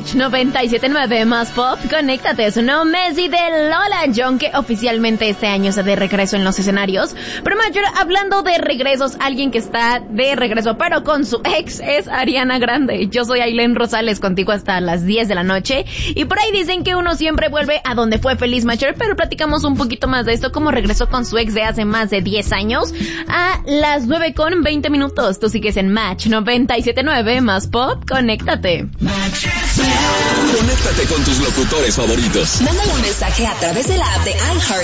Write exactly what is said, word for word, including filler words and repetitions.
Match noventa y siete punto nueve más pop, conéctate. Es un nuevo Messi de Lola John, que oficialmente este año está de regreso en los escenarios. Pero Mayor, hablando de regresos, alguien que está de regreso pero con su ex es Ariana Grande. Yo soy Ailén Rosales, contigo hasta las diez de la noche. Y por ahí dicen que uno siempre vuelve a donde fue feliz, Mayor, pero platicamos un poquito más de esto, cómo regresó con su ex de hace más de diez años a las nueve con veinte minutos. Tú sigues en Match noventa y siete punto nueve más pop, conéctate. Conéctate con tus locutores favoritos. Mándale un mensaje a través de la app de iHeart